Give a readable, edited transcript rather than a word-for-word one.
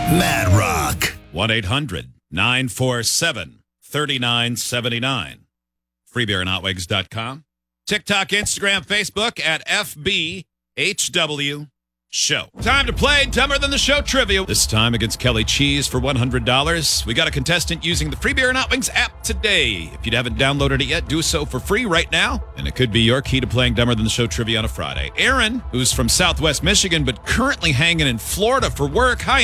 Mad Rock. 1-800-947-3979. Freebeerandhotwigs.com. TikTok, Instagram, Facebook at FBHW Show. Time to play Dumber Than the Show trivia. This time against Kelly Cheese for $100. We got a contestant using the Free Beer and Hot Wings app today. If you haven't downloaded it yet, do so for free right now. And it could be your key to playing Dumber Than the Show trivia on a Friday. Aaron, who's from Southwest Michigan but currently hanging in Florida for work. Hi,